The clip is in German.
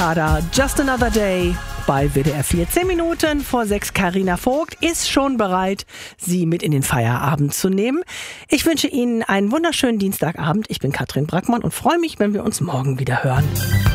Lambada, Just Another Day bei WDR 4. 10 Minuten vor 6. Carina Vogt ist schon bereit, Sie mit in den Feierabend zu nehmen. Ich wünsche Ihnen einen wunderschönen Dienstagabend. Ich bin Katrin Brackmann und freue mich, wenn wir uns morgen wieder hören.